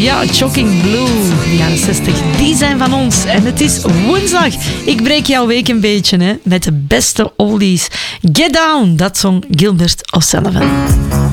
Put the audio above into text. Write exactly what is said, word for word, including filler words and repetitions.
Ja, Shocking Blue, de jaren zestig, die zijn van ons. En het is woensdag. Ik breek jouw week een beetje hè, met de beste oldies. Get Down, dat zong Gilbert O'Sullivan.